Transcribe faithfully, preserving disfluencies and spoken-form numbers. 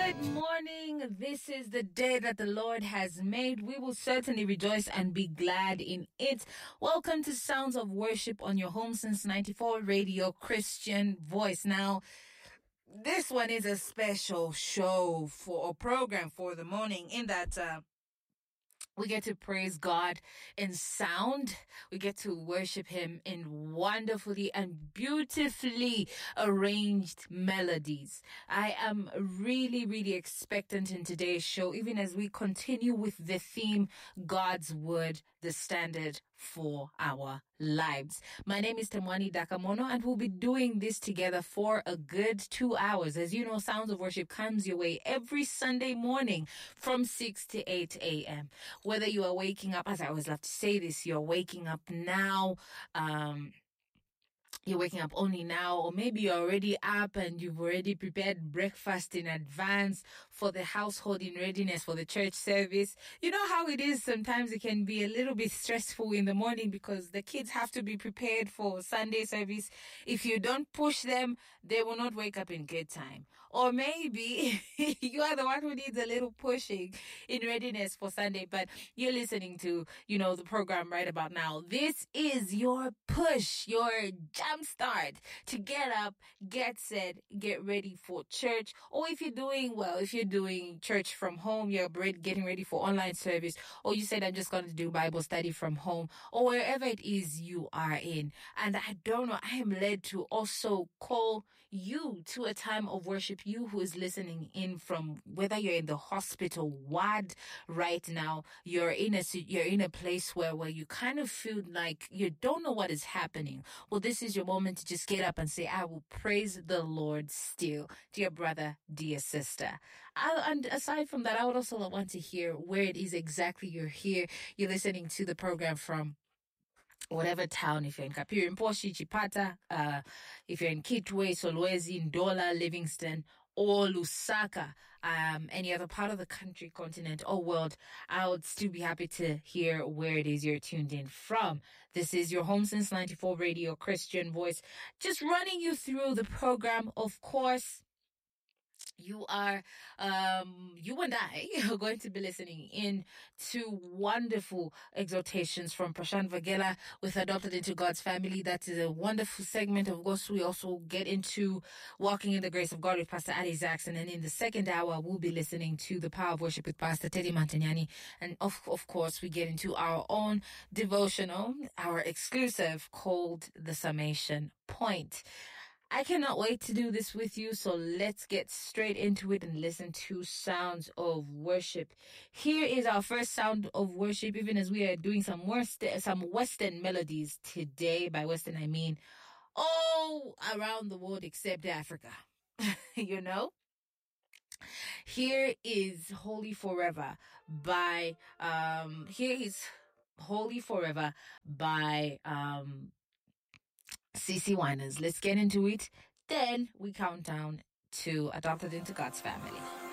Good morning. This is the day that the Lord has made. We will certainly rejoice and be glad in it. Welcome to Sounds of Worship on your home since ninety-four Radio Christian Voice. Now, this one is a special show for a program for the morning in that uh, we get to praise God in sound. We get to worship Him in wonderfully and beautifully arranged melodies. I am really, really expectant in today's show, even as we continue with the theme, God's Word, the standard for our lives. My name is Temwani Dakamono, and we'll be doing this together for a good two hours. As you know, Sounds of Worship comes your way every Sunday morning from six to eight a.m. Whether you are waking up, as I always love to say this, you're waking up now, um, you're waking up only now, or maybe you're already up and you've already prepared breakfast in advance for the household in readiness for the church service. You know how it is. Sometimes it can be a little bit stressful in the morning because the kids have to be prepared for Sunday service. If you don't push them, they will not wake up in good time. Or maybe you are the one who needs a little pushing in readiness for Sunday, but you're listening to, you know, the program right about now. This is your push, your jump start to get up, get set, get ready for church. Or if you're doing, well, if you're doing church from home, you're getting ready for online service, or you said, I'm just going to do Bible study from home, or wherever it is you are in. And I don't know, I am led to also call you to a time of worship, you who is listening in from whether you're in the hospital ward right now, you're in a, you're in a place where, where you kind of feel like you don't know what is happening. Well, this is your moment to just get up and say, I will praise the Lord still. Dear brother, dear sister. I, and aside from that, I would also want to hear where it is exactly you're here. You're listening to the program from whatever town, if you're in Kapiri, Mposhi, Chipata, uh, if you're in Kitwe, Solwezi, Ndola, Livingston, or Lusaka, um, any other part of the country, continent, or world, I would still be happy to hear where it is you're tuned in from. This is your home since ninety-four Radio Christian Voice, just running you through the program. Of course, you are, um, you and I are going to be listening in to wonderful exhortations from Prashant Vagela with Adopted into God's Family. That is a wonderful segment. Of course, we also get into Walking in the Grace of God with Pastor Ali Jackson. And in the second hour, we'll be listening to The Power of Worship with Pastor Teddy Mantanyani. And of, of course, we get into our own devotional, our exclusive, called The Summation Point. I cannot wait to do this with you, so let's get straight into it and listen to Sounds of Worship. Here is our first sound of worship, even as we are doing some Western, some Western melodies today. By Western, I mean all around the world except Africa. You know? Here is Holy Forever by, um, here is Holy Forever by, um, C C Winers. Let's get into it. Then we count down to Adopted into God's Family.